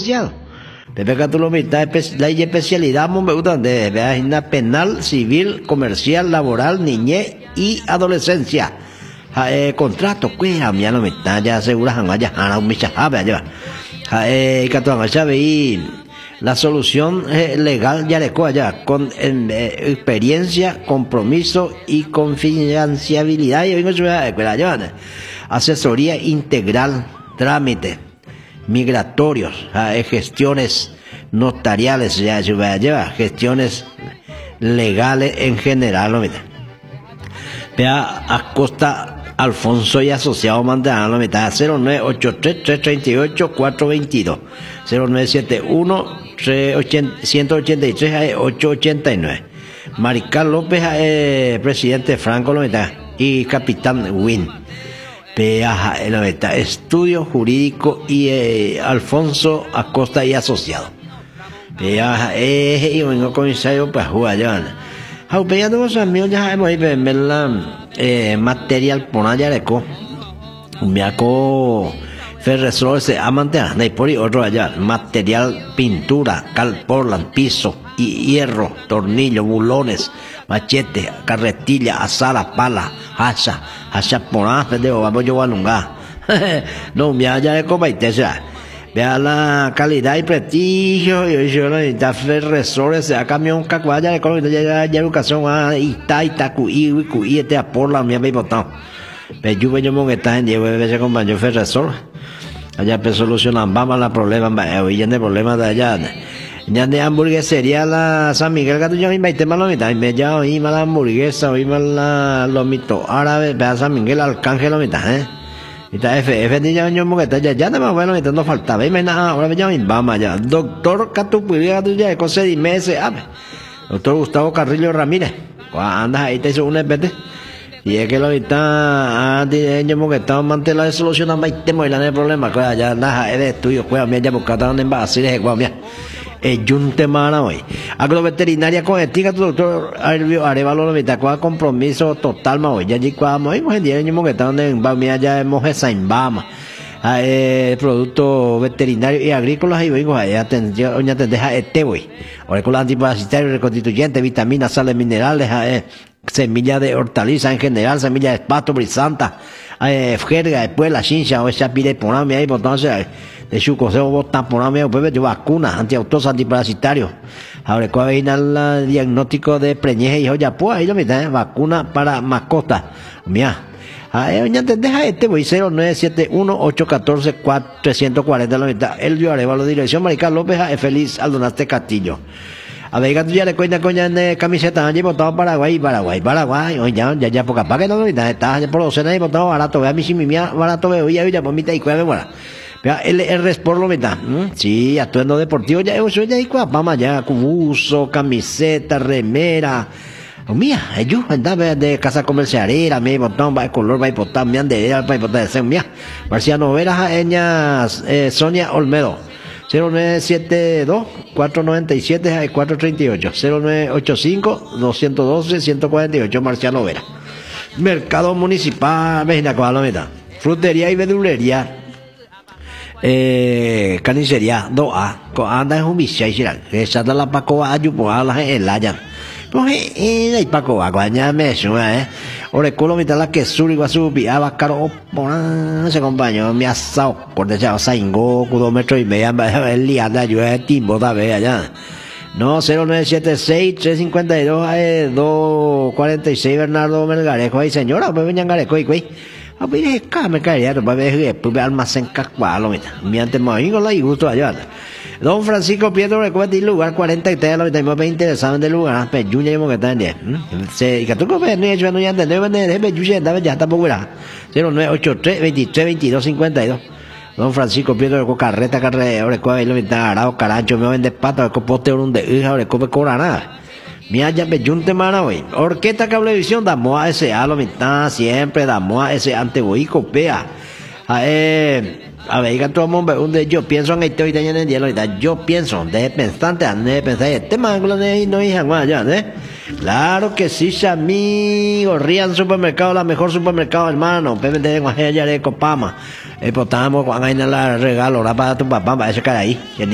licenciado. Pepe Catulomita, ley especialidad, me gusta de penal, civil, comercial, laboral, niñez y adolescencia. Contrato, cuida, mi no me está ya segura, ya, un michajabe, ya. La solución legal ya allá con experiencia, compromiso y confidencialidad. Asesoría integral, trámite, migratorios, gestiones notariales, gestiones legales en general. Vea Acosta Alfonso y asociado Manteano, 0983-338-422, 0971-183-889. Marical López, presidente Franco, y capitán Win. Estudio jurídico y Alfonso Acosta y asociado. Y vengo comisario para jugar. Haupeyando los amigos ya hemos ido a ver la material por allá de co. Miaco Ferresol se amantea, de por y otro allá. Material pintura, cal portland, piso y hierro, tornillo, bulones, machete, carretilla, azada, pala, hacha por ahí, de vamos yo a lungar. No, me allá de copa y te sea. Vea la calidad y prestigio, y yo no necesito Ferresol, se ha cambiado un cacuaya de color, ya educación, y este aporla, me habéis votado. Pero yo me está en Diego, veces compañero Ferresol, allá pues solucionan, vamos a problemas, hoy ya no hay problemas de allá. Ya de hamburguesería la San Miguel, que yo me invité más lo mitad, me ya oí más la hamburguesa, oí más la lomito árabe, vea San Miguel, Arcángel lo mitad, Y está FF de ya no me bueno, no faltaba, y me nada, ahora me llaman, vamos allá. Doctor Catupuría, ya de cosas y meses, doctor Gustavo Carrillo Ramírez, andas ahí, te hizo un EPT. Y es que lo está, yo que estaba manteniendo la solución a maite, no hay problema, que allá andas de estudio, juega, mira, ya buscando donde va a ser, mira. Un tema hoy. Agroveterinaria con ética, tu doctor Arevalo lo mitad, con compromiso total, ma hoy. Ya allí cuando hoy, en día, que están en Bamia, ya hemos Bama. Productos veterinarios y agrícolas y vengo a atención, deja voy. Ahora con los antiparasitarios, reconstituyentes, vitaminas, sales minerales, semillas de hortaliza en general, semillas de espato, brisanta, jerga, después la chincha, o esa pide por ahí, entonces, de su consejo botan por ahí, pues de vacunas, antiautos, antiparasitarios. Ahora, ¿cuál es el diagnóstico de preñez y joya? Pues ahí lo meten, vacuna para mascotas. Mira. Deja voy 0971-814-340 Elvio Arevalo, dirección Marical López, Feliz Aldonaste Castillo. A ver, tú ya le cuenta coña de camiseta, han votado Paraguay, hoy ya, porque para que no está por docena y votado barato, vea mi si mi mía barato veo, ya por mitad y cueva memoria. Vea, el Sport lo meta, sí, atuendo deportivo, ya, ya y cueva, vamos ya, cubuso, camiseta, remera. Mía, yo andaba de casa comercialera, me botón, va de color, va a botar, me anderera, va a botar de mía. Marciano Veras, Sonia Olmedo. 0972-497-438. 0985-212-148, Marciano Vera. Mercado Municipal, Vecina Cobalometa. Frutería y verdulería. Carnicería 2A. Anda en un bicha y serán. Esa da la pacoa, ayupo, a la en el ayan. Pues, y Paco, aguaña me sube, Ore culo mitad la que suri guasubi, abacaro, se acompañó, me asao, por de chao, saingo, 2 metros y medio, el lianda, yo timbo, da ve allá. No, 0976-352-246, Bernardo Melgarejo, ahí señora, pues vengan Garejo, güey. A ver, es que me caería, pues ve almacén cacualo, mira, mi ante moingo la y gusto allá. Don Francisco Pietro recuerda el lugar 43, los me interesaban del lugar, pero yo ya que está en y que tú comes, yo no ya entendí, yo ya está por fuera. 0983-23-22-52. Don Francisco Pietro carreta, recuerda lo mitad arado, carancho, me vende pata, poste un de hija, recuerda cobra nada. Mira, ya me junte mana hoy. Orquesta Cablevisión, damos a ese a lo mitad, siempre damos a ese anteboico, pea. A ver, yo pienso en este hoy en el día, yo pienso, de pensar, este mango no hija más ya, Claro que sí, amigo, Rían Supermercado, la mejor supermercado, hermano, Pepe de Guajaya de Copama, potamos, cuando hay la regalo, para tu papá, para ese cara ahí.